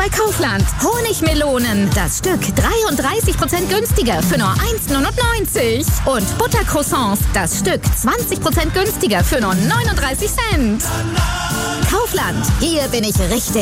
bei Kaufland. Honigmelonen, das Stück 33% günstiger für nur 1,99 €. Und Buttercroissants, das Stück 20% günstiger für nur 39 Cent. Kaufland, hier bin ich richtig.